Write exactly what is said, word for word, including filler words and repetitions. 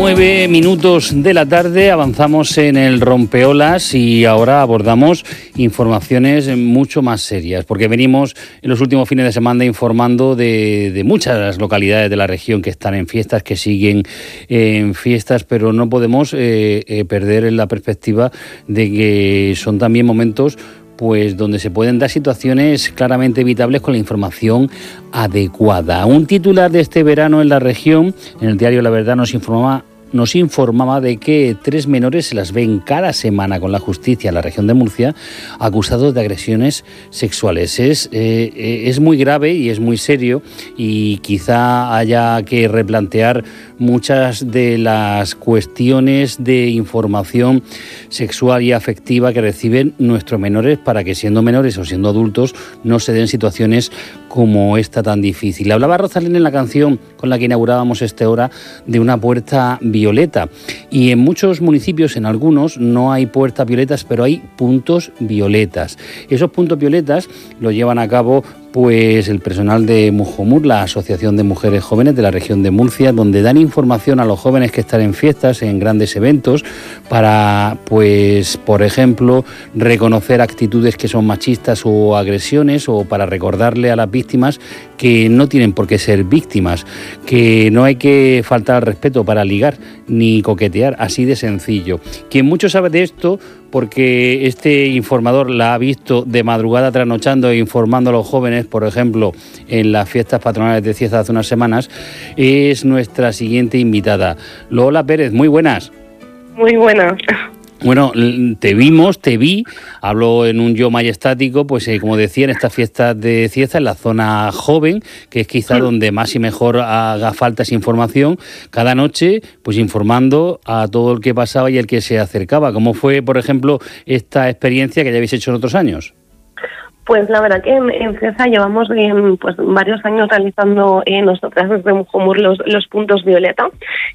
Nueve minutos de la tarde, avanzamos en el rompeolas y ahora abordamos informaciones mucho más serias, porque venimos en los últimos fines de semana informando de, de muchas localidades de la región que están en fiestas, que siguen en fiestas, pero no podemos eh, eh, perder la perspectiva de que son también momentos pues donde se pueden dar situaciones claramente evitables con la información adecuada. Un titular de este verano en la región, en el diario La Verdad, nos informaba nos informaba de que tres menores se las ven cada semana con la justicia en la región de Murcia acusados de agresiones sexuales. Es, eh, es muy grave y es muy serio, y quizá haya que replantear muchas de las cuestiones de información sexual y afectiva que reciben nuestros menores, para que, siendo menores o siendo adultos, no se den situaciones como esta tan difícil. Hablaba Rosalén en la canción con la que inaugurábamos esta hora de una puerta violeta, y en muchos municipios, en algunos, no hay puertas violetas, pero hay puntos violetas. Esos puntos violetas los llevan a cabo pues el personal de Mujomur, la Asociación de Mujeres Jóvenes de la región de Murcia, donde dan información a los jóvenes que están en fiestas, en grandes eventos, para, pues, por ejemplo, reconocer actitudes que son machistas o agresiones, o para recordarle a las víctimas que no tienen por qué ser víctimas, que no hay que faltar al respeto para ligar ni coquetear, así de sencillo. Quien mucho sabe de esto, porque este informador la ha visto de madrugada trasnochando e informando a los jóvenes, por ejemplo, en las fiestas patronales de Cieza hace unas semanas, es nuestra siguiente invitada. Lola Pérez, muy buenas. Muy buenas. Bueno, te vimos, te vi, hablo en un yo majestático, pues eh, como decía, en estas fiestas de Cieza, en la zona joven, que es quizá sí. donde más y mejor haga falta esa información, cada noche, pues informando a todo el que pasaba y el que se acercaba. ¿Cómo fue, por ejemplo, esta experiencia que ya habéis hecho en otros años? Pues la verdad que en, en Cieza llevamos eh, pues varios años realizando eh, nosotras desde Mujomur los, los puntos violeta,